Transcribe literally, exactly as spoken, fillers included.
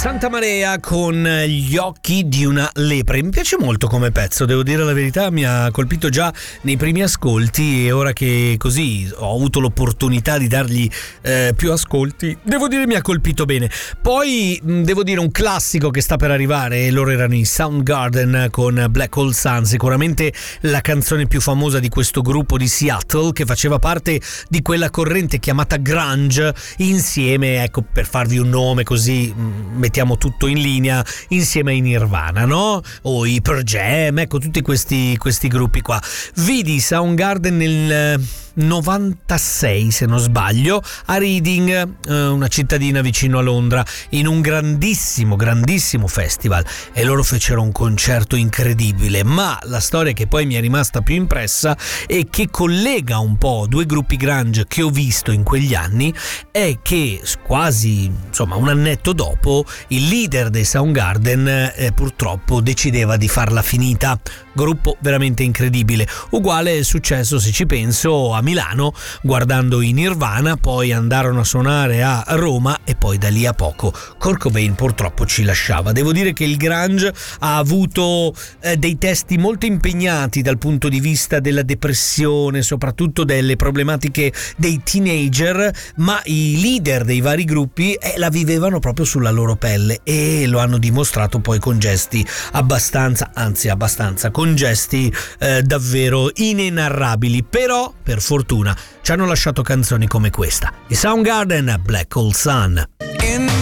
Santa Maria con gli occhi di una lepre. Mi piace molto come pezzo, devo dire la verità, mi ha colpito già nei primi ascolti e ora che così ho avuto l'opportunità di dargli eh, più ascolti, devo dire mi ha colpito bene. Poi devo dire un classico che sta per arrivare, loro erano i Soundgarden con Black Hole Sun, sicuramente la canzone più famosa di questo gruppo di Seattle che faceva parte di quella corrente chiamata grunge, insieme, ecco, per farvi un nome così mettiamo tutto in linea, insieme ai Nirvana, no? O i Pearl Jam, ecco, tutti questi, questi gruppi qua. Vidi Soundgarden nel novantasei, se non sbaglio, a Reading, una cittadina vicino a Londra, in un grandissimo, grandissimo festival, e loro fecero un concerto incredibile. Ma la storia che poi mi è rimasta più impressa e che collega un po' due gruppi grunge che ho visto in quegli anni è che quasi, insomma, un annetto dopo il leader dei Soundgarden eh, purtroppo decideva di farla finita. Gruppo veramente incredibile. Uguale è successo, se ci penso, a Milano guardando i Nirvana, poi andarono a suonare a Roma e poi da lì a poco Kurt Cobain purtroppo ci lasciava. Devo dire che il grunge ha avuto eh, dei testi molto impegnati dal punto di vista della depressione, soprattutto delle problematiche dei teenager, ma i leader dei vari gruppi eh, la vivevano proprio sulla loro pelle e lo hanno dimostrato poi con gesti abbastanza, anzi abbastanza, con gesti eh, davvero inenarrabili. Però per fortuna ci hanno lasciato canzoni come questa, i Soundgarden, Black Hole Sun.